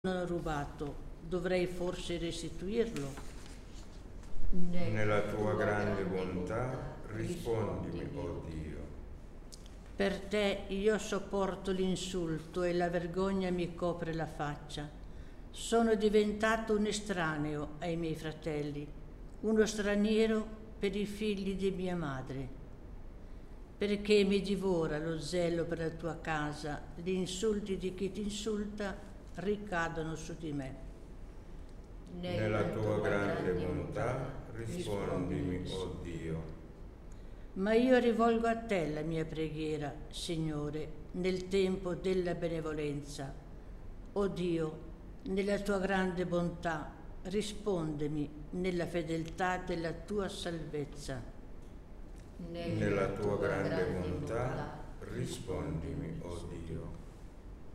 ho rubato, dovrei forse restituirlo? Nella tua grande bontà, rispondimi, oh Dio. Per te io sopporto l'insulto e la vergogna mi copre la faccia. Sono diventato un estraneo ai miei fratelli, uno straniero per i figli di mia madre. Perché mi divora lo zelo per la tua casa, gli insulti di chi ti insulta ricadono su di me. Nella tua grande bontà, rispondimi, oh Dio. Ma io rivolgo a te la mia preghiera, Signore, nel tempo della benevolenza. O Dio, nella tua grande bontà, rispondemi nella fedeltà della tua salvezza. Nella tua grande bontà, rispondimi, oh Dio.